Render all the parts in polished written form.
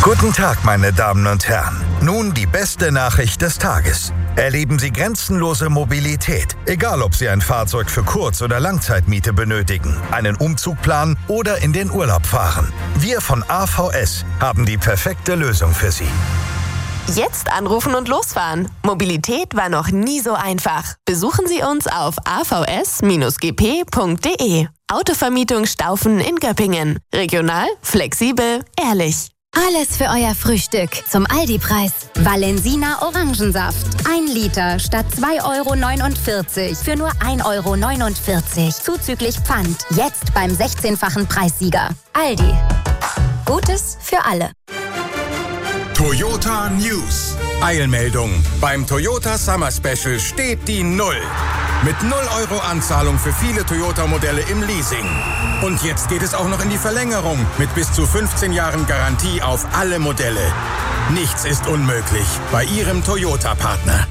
Guten Tag, meine Damen und Herren. Nun die beste Nachricht des Tages. Erleben Sie grenzenlose Mobilität, egal ob Sie ein Fahrzeug für Kurz- oder Langzeitmiete benötigen, einen Umzug planen oder in den Urlaub fahren. Wir von AVS haben die perfekte Lösung für Sie. Jetzt anrufen und losfahren. Mobilität war noch nie so einfach. Besuchen Sie uns auf avs-gp.de. Autovermietung Staufen in Göppingen. Regional, flexibel, ehrlich. Alles für euer Frühstück zum Aldi-Preis. Valensina Orangensaft. 1 Liter statt 2,49 € für nur 1,49 €. Zuzüglich Pfand. Jetzt beim 16-fachen Preissieger. Aldi. Gutes für alle. Toyota News. Eilmeldung. Beim Toyota Summer Special steht die 0. Mit 0 € Anzahlung für viele Toyota-Modelle im Leasing. Und jetzt geht es auch noch in die Verlängerung mit bis zu 15 Jahren Garantie auf alle Modelle. Nichts ist unmöglich bei Ihrem Toyota-Partner.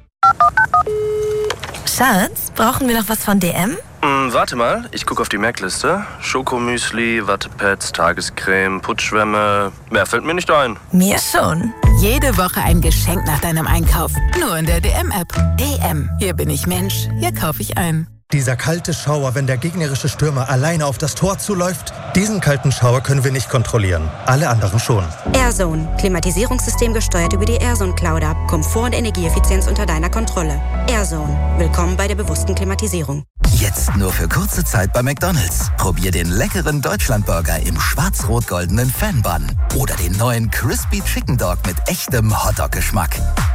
Schatz, brauchen wir noch was von DM? Warte mal, ich gucke auf die Merkliste. Schokomüsli, Wattepads, Tagescreme, Putzschwämme. Mehr fällt mir nicht ein. Mir schon. Jede Woche ein Geschenk nach deinem Einkauf. Nur in der DM-App. DM. Hier bin ich Mensch. Hier kaufe ich ein. Dieser kalte Schauer, wenn der gegnerische Stürmer alleine auf das Tor zuläuft, diesen kalten Schauer können wir nicht kontrollieren. Alle anderen schon. AirZone. Klimatisierungssystem gesteuert über die AirZone Cloud App. Komfort und Energieeffizienz unter deiner Kontrolle. AirZone. Willkommen bei der bewussten Klimatisierung. Jetzt nur für kurze Zeit bei McDonald's. Probier den leckeren Deutschlandburger im schwarz-rot-goldenen Fan-Bun. Oder den neuen Crispy Chicken Dog mit echtem Hotdog-Geschmack.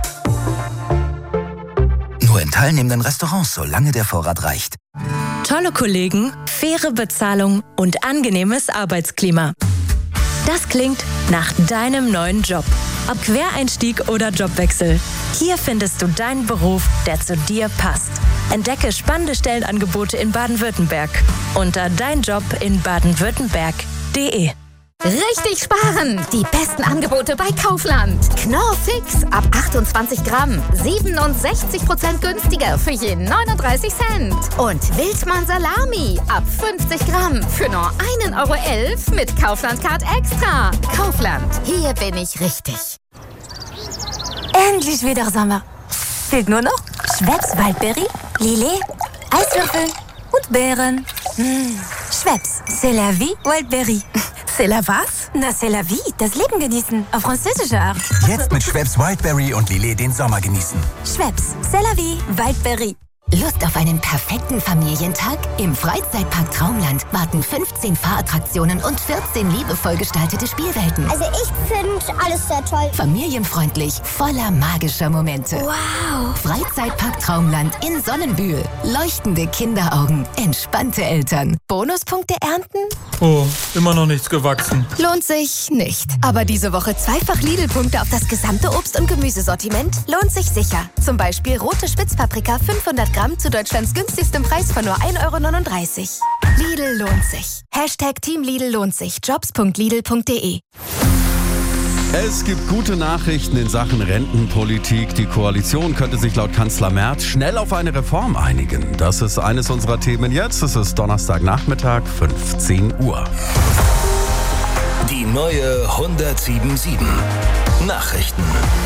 Nur in teilnehmenden Restaurants, solange der Vorrat reicht. Tolle Kollegen, faire Bezahlung und angenehmes Arbeitsklima. Das klingt nach deinem neuen Job. Ob Quereinstieg oder Jobwechsel. Hier findest du deinen Beruf, der zu dir passt. Entdecke spannende Stellenangebote in Baden-Württemberg unter deinjob-in-baden-württemberg.de. Richtig sparen! Die besten Angebote bei Kaufland. Knorr Fix ab 28 Gramm. 67% günstiger für je 39 Cent. Und Wildmann Salami ab 50 Gramm für nur 1,11 € mit Kaufland Card Extra. Kaufland, hier bin ich richtig. Endlich wieder Sommer. Fehlt nur noch Schweppes Waldbeere, Lillet, Eiswürfel und Beeren. Schweppes, c'est la vie, Wildberry. C'est la was? Na, c'est la vie, das Leben genießen, auf französische Art. Jetzt mit Schweppes Wildberry und Lillet den Sommer genießen. Schweppes, c'est la vie, Wildberry. Lust auf einen perfekten Familientag? Im Freizeitpark Traumland warten 15 Fahrattraktionen und 14 liebevoll gestaltete Spielwelten. Also ich finde alles sehr toll. Familienfreundlich, voller magischer Momente. Wow! Freizeitpark Traumland in Sonnenbühl. Leuchtende Kinderaugen, entspannte Eltern. Bonuspunkte ernten? Oh, immer noch nichts gewachsen. Lohnt sich nicht. Aber diese Woche zweifach Lidl-Punkte auf das gesamte Obst- und Gemüsesortiment lohnt sich sicher. Zum Beispiel rote Spitzpaprika 500 Gramm zu Deutschlands günstigstem Preis von nur 1,39 €. Lidl lohnt sich. Hashtag Team Lidl lohnt sich. Jobs.lidl.de. Es gibt gute Nachrichten in Sachen Rentenpolitik. Die Koalition könnte sich laut Kanzler Merz schnell auf eine Reform einigen. Das ist eines unserer Themen jetzt. Es ist Donnerstagnachmittag, 15 Uhr. Die neue 107.7 Nachrichten.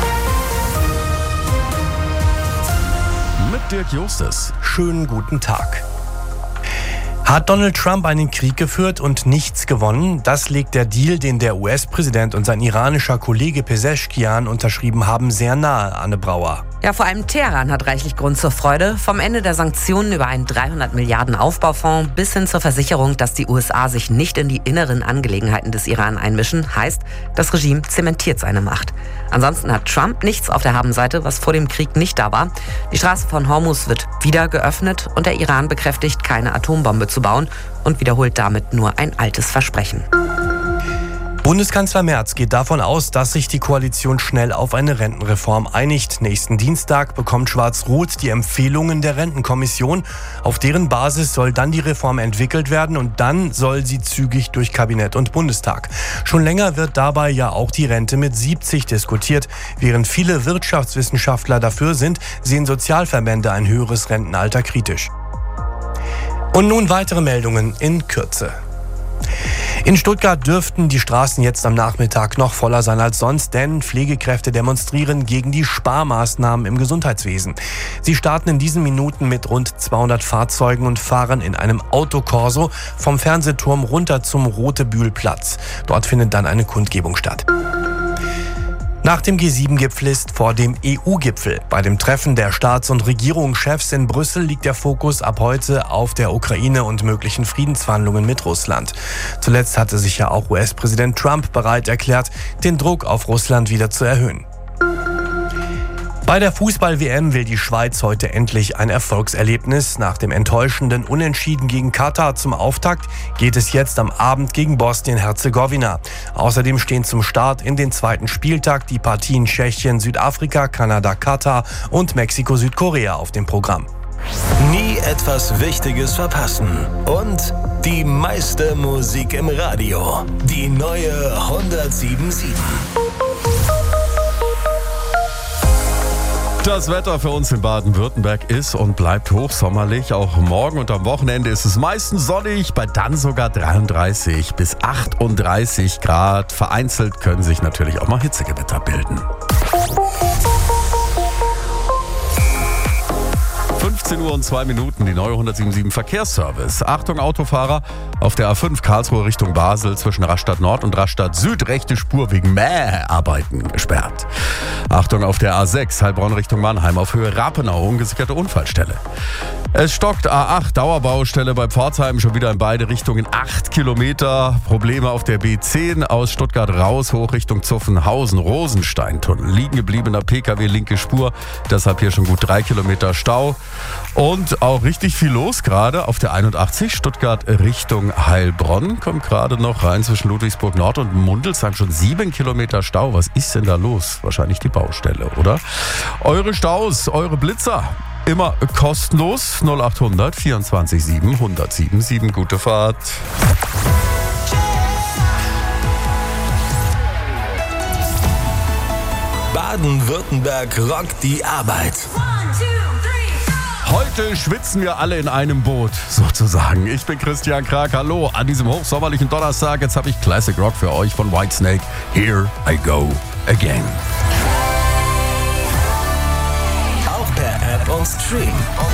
Mit Dirk Justus. Schönen guten Tag. Hat Donald Trump einen Krieg geführt und nichts gewonnen? Das legt der Deal, den der US-Präsident und sein iranischer Kollege Pezeshkian unterschrieben haben, sehr nahe, Anne Brauer. Ja, vor allem Teheran hat reichlich Grund zur Freude. Vom Ende der Sanktionen über einen 300 Milliarden Aufbaufonds bis hin zur Versicherung, dass die USA sich nicht in die inneren Angelegenheiten des Iran einmischen, heißt, das Regime zementiert seine Macht. Ansonsten hat Trump nichts auf der Habenseite, was vor dem Krieg nicht da war. Die Straße von Hormuz wird wieder geöffnet und der Iran bekräftigt, keine Atombombe zu bauen und wiederholt damit nur ein altes Versprechen. Bundeskanzler Merz geht davon aus, dass sich die Koalition schnell auf eine Rentenreform einigt. Nächsten Dienstag bekommt Schwarz-Rot die Empfehlungen der Rentenkommission. Auf deren Basis soll dann die Reform entwickelt werden und dann soll sie zügig durch Kabinett und Bundestag. Schon länger wird dabei ja auch die Rente mit 70 diskutiert. Während viele Wirtschaftswissenschaftler dafür sind, sehen Sozialverbände ein höheres Rentenalter kritisch. Und nun weitere Meldungen in Kürze. In Stuttgart dürften die Straßen jetzt am Nachmittag noch voller sein als sonst, denn Pflegekräfte demonstrieren gegen die Sparmaßnahmen im Gesundheitswesen. Sie starten in diesen Minuten mit rund 200 Fahrzeugen und fahren in einem Autokorso vom Fernsehturm runter zum Rotebühlplatz. Dort findet dann eine Kundgebung statt. Nach dem G7-Gipfel ist vor dem EU-Gipfel. Bei dem Treffen der Staats- und Regierungschefs in Brüssel liegt der Fokus ab heute auf der Ukraine und möglichen Friedensverhandlungen mit Russland. Zuletzt hatte sich ja auch US-Präsident Trump bereit erklärt, den Druck auf Russland wieder zu erhöhen. Bei der Fußball-WM will die Schweiz heute endlich ein Erfolgserlebnis. Nach dem enttäuschenden Unentschieden gegen Katar zum Auftakt geht es jetzt am Abend gegen Bosnien-Herzegowina. Außerdem stehen zum Start in den zweiten Spieltag die Partien Tschechien, Südafrika, Kanada, Katar und Mexiko, Südkorea auf dem Programm. Nie etwas Wichtiges verpassen. Und die meiste Musik im Radio. Die neue 107.7. Das Wetter für uns in Baden-Württemberg ist und bleibt hochsommerlich. Auch morgen und am Wochenende ist es meistens sonnig, bei dann sogar 33 bis 38 Grad. Vereinzelt können sich natürlich auch mal Hitzegewitter bilden. 15 Uhr und 2 Minuten, die neue 107.7 Verkehrsservice. Achtung Autofahrer, auf der A5 Karlsruhe Richtung Basel zwischen Rastatt Nord und Rastatt Süd rechte Spur wegen Mäharbeiten gesperrt. Achtung auf der A6 Heilbronn Richtung Mannheim auf Höhe Rapenau, ungesicherte Unfallstelle. Es stockt A8 Dauerbaustelle bei Pforzheim schon wieder in beide Richtungen 8 Kilometer. Probleme auf der B10 aus Stuttgart raus hoch Richtung Zuffenhausen, Rosensteintunnel. Liegen gebliebener PKW linke Spur, deshalb hier schon gut 3 Kilometer Stau. Und auch richtig viel los gerade auf der 81 Stuttgart Richtung Heilbronn. Kommt gerade noch rein zwischen Ludwigsburg Nord und Mundelsheim schon 7 Kilometer Stau. Was ist denn da los? Wahrscheinlich die Baustelle, oder? Eure Staus, eure Blitzer. Immer kostenlos 0800 24 7 1077. Gute Fahrt. Baden-Württemberg rockt die Arbeit. Heute schwitzen wir alle in einem Boot, sozusagen. Ich bin Christian Krag, hallo an diesem hochsommerlichen Donnerstag. Jetzt habe ich Classic Rock für euch von Whitesnake. Here I Go Again. Auch per App und Stream.